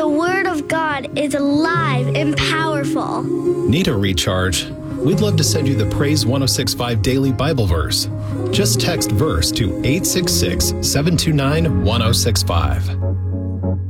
The Word of God is alive and powerful. Need a recharge? We'd love to send you the Praise 106.5 Daily Bible Verse. Just text verse to 866-729-1065.